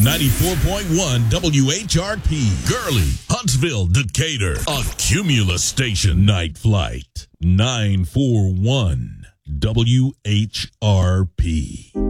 94.1 WHRP, Gurley, Huntsville, Decatur, a Cumulus station. Night Flight, 941 WHRP.